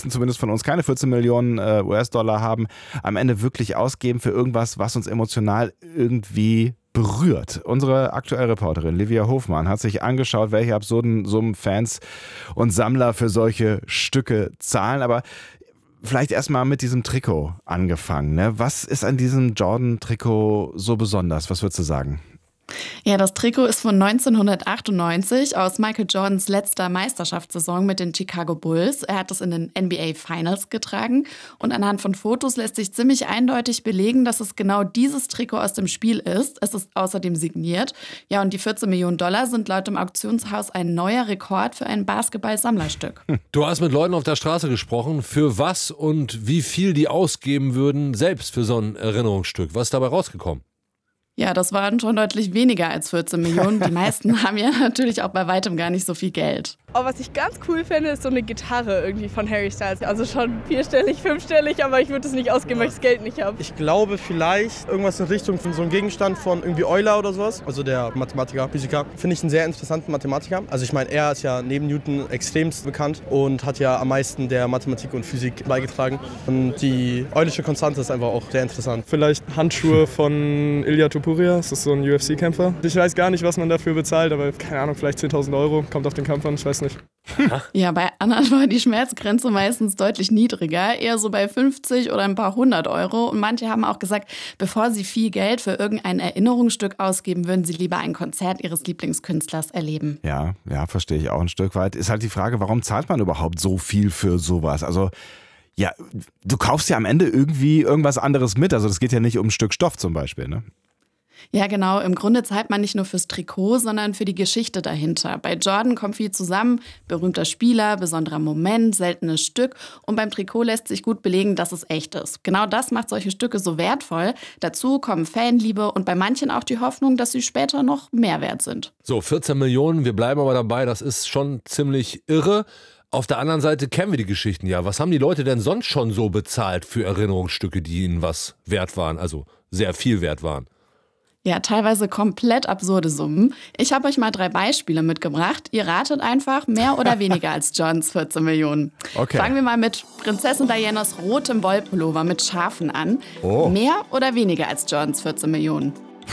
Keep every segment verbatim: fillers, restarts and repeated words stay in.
meisten zumindest von uns keine vierzehn Millionen äh, U S-Dollar haben, am Ende wirklich ausgeben für irgendwas, was uns emotional irgendwie berührt. Unsere aktuelle Reporterin Livia Hofmann hat sich angeschaut, welche absurden Summen Fans und Sammler für solche Stücke zahlen. Aber vielleicht erstmal mit diesem Trikot angefangen. Ne? Was ist an diesem Jordan-Trikot so besonders? Was würdest du sagen? Ja, das Trikot ist von neunzehnhundertachtundneunzig aus Michael Jordans letzter Meisterschaftssaison mit den Chicago Bulls. Er hat es in den N B A Finals getragen und anhand von Fotos lässt sich ziemlich eindeutig belegen, dass es genau dieses Trikot aus dem Spiel ist. Es ist außerdem signiert. Ja, und die vierzehn Millionen Dollar sind laut dem Auktionshaus ein neuer Rekord für ein Basketball-Sammlerstück. Du hast mit Leuten auf der Straße gesprochen, für was und wie viel die ausgeben würden, selbst für so ein Erinnerungsstück. Was ist dabei rausgekommen? Ja, das waren schon deutlich weniger als vierzehn Millionen. Die meisten haben ja natürlich auch bei weitem gar nicht so viel Geld. Aber was ich ganz cool finde, ist so eine Gitarre irgendwie von Harry Styles. Also schon vierstellig, fünfstellig, aber ich würde es nicht ausgeben, weil ich das Geld nicht habe. Ich glaube vielleicht irgendwas in Richtung von so einem Gegenstand von irgendwie Euler oder sowas. Also der Mathematiker, Physiker. Finde ich einen sehr interessanten Mathematiker. Also ich meine, er ist ja neben Newton extremst bekannt und hat ja am meisten der Mathematik und Physik beigetragen. Und die Eulersche Konstante ist einfach auch sehr interessant. Vielleicht Handschuhe von Ilya Topuria. Das ist so ein U F C-Kämpfer. Ich weiß gar nicht, was man dafür bezahlt, aber keine Ahnung, vielleicht zehntausend Euro. Kommt auf den Kampf an, ich weiß nicht. Ja, bei anderen war die Schmerzgrenze meistens deutlich niedriger, eher so bei fünfzig oder ein paar hundert Euro. Und manche haben auch gesagt, bevor sie viel Geld für irgendein Erinnerungsstück ausgeben, würden sie lieber ein Konzert ihres Lieblingskünstlers erleben. Ja, ja, verstehe ich auch ein Stück weit. Ist halt die Frage, warum zahlt man überhaupt so viel für sowas? Also ja, du kaufst ja am Ende irgendwie irgendwas anderes mit. Also das geht ja nicht um ein Stück Stoff zum Beispiel, ne? Ja, genau. Im Grunde zahlt man nicht nur fürs Trikot, sondern für die Geschichte dahinter. Bei Jordan kommt viel zusammen. Berühmter Spieler, besonderer Moment, seltenes Stück. Und beim Trikot lässt sich gut belegen, dass es echt ist. Genau das macht solche Stücke so wertvoll. Dazu kommen Fanliebe und bei manchen auch die Hoffnung, dass sie später noch mehr wert sind. So, vierzehn Millionen, wir bleiben aber dabei. Das ist schon ziemlich irre. Auf der anderen Seite kennen wir die Geschichten ja. Was haben die Leute denn sonst schon so bezahlt für Erinnerungsstücke, die ihnen was wert waren, also sehr viel wert waren? Ja, teilweise komplett absurde Summen. Ich habe euch mal drei Beispiele mitgebracht. Ihr ratet einfach mehr oder weniger als Jordans vierzehn Millionen. Okay. Fangen wir mal mit Prinzessin Dianas rotem Wollpullover mit Schafen an. Oh. Mehr oder weniger als Jordans vierzehn Millionen?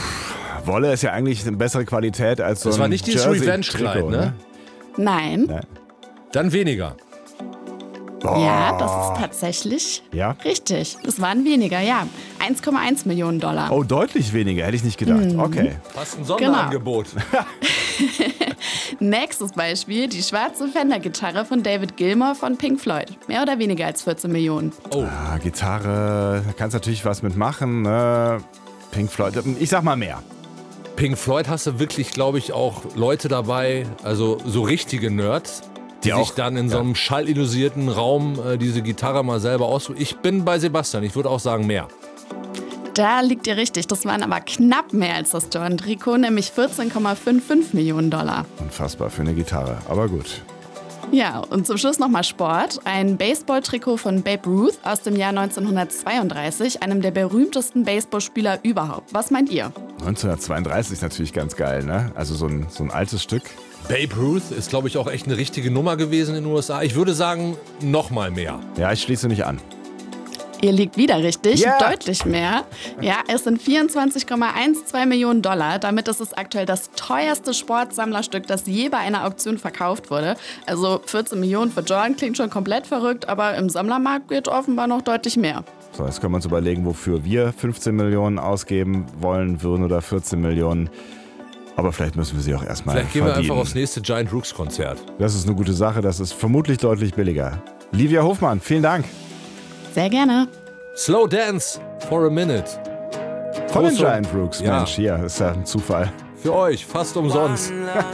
Wolle ist ja eigentlich eine bessere Qualität als so ein Das war nicht dieses Revenge-Kleid, ne? Nein. Nein. Dann weniger. Oh. Ja, das ist tatsächlich Ja? richtig. Es waren weniger, ja. eins Komma eins Millionen Dollar. Oh, deutlich weniger, hätte ich nicht gedacht. Mhm. Okay. Fast ein Sonderangebot. Nächstes Beispiel, die schwarze Fender-Gitarre von David Gilmour von Pink Floyd. Mehr oder weniger als vierzehn Millionen. Oh. Ah, Gitarre, da kannst natürlich was mitmachen. Ne? Pink Floyd, ich sag mal mehr. Pink Floyd hast du wirklich, glaube ich, auch Leute dabei, also so richtige Nerds, die, die sich auch, dann in so einem ja. schallilusierten Raum äh, diese Gitarre mal selber ausprobieren. Ich bin bei Sebastian, ich würde auch sagen mehr. Da liegt ihr richtig. Das waren aber knapp mehr als das Jordan-Trikot, nämlich vierzehn Komma fünfundfünfzig Millionen Dollar. Unfassbar für eine Gitarre, aber gut. Ja, und zum Schluss nochmal Sport. Ein Baseball-Trikot von Babe Ruth aus dem Jahr neunzehnhundertzweiunddreißig, einem der berühmtesten Baseballspieler überhaupt. Was meint ihr? neunzehnhundertzweiunddreißig ist natürlich ganz geil, ne? Also so ein, so ein altes Stück. Babe Ruth ist, glaube ich, auch echt eine richtige Nummer gewesen in den U S A. Ich würde sagen, noch mal mehr. Ja, ich schließe nicht an. Ihr liegt wieder richtig, Yeah. deutlich mehr. Ja, es sind vierundzwanzig Komma zwölf Millionen Dollar. Damit ist es aktuell das teuerste Sportsammlerstück, das je bei einer Auktion verkauft wurde. Also vierzehn Millionen für Jordan klingt schon komplett verrückt, aber im Sammlermarkt geht offenbar noch deutlich mehr. So, jetzt können wir uns überlegen, wofür wir fünfzehn Millionen ausgeben wollen würden oder vierzehn Millionen. Aber vielleicht müssen wir sie auch erstmal Vielleicht gehen verdienen. wir einfach aufs nächste Giant Rooks Konzert. Das ist eine gute Sache, das ist vermutlich deutlich billiger. Livia Hofmann, vielen Dank. Sehr gerne. Slow Dance for a Minute. Von den Große- Giant Rooks, Ja. Mensch, hier, ist ja ein Zufall. Für euch, fast umsonst.